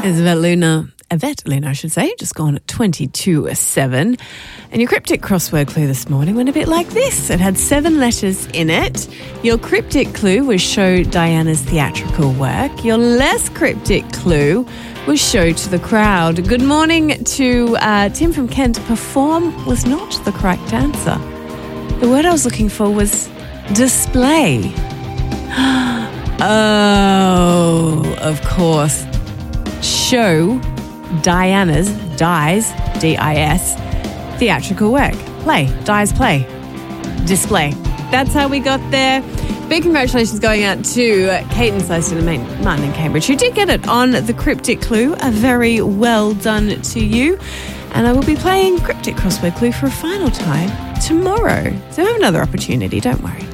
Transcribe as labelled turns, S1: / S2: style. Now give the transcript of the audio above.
S1: It's Yvette Luna, I should say, just gone at 22:07. And your cryptic crossword clue this morning went a bit like this. It had 7 letters in it. Your cryptic clue was show Diana's theatrical work. Your less cryptic clue was show to the crowd. Good morning to Tim from Kent. Perform was not the correct answer. The word I was looking for was display. Oh, of course. Show Diana's, D-I-S, theatrical work. Play, play, display. That's how we got there. Big congratulations going out to Kate and Syston and Martin in Cambridge, who did get it on the cryptic clue. A very well done to you. And I will be playing cryptic crossword clue for a final time tomorrow. So have another opportunity, don't worry.